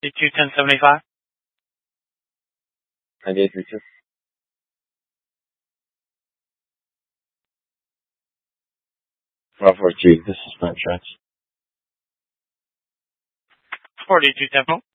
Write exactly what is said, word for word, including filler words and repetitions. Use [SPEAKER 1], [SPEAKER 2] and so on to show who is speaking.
[SPEAKER 1] forty-two ten seventy-five.
[SPEAKER 2] ninety-eight three two. one four two, this is my insurance.
[SPEAKER 1] forty-two ten.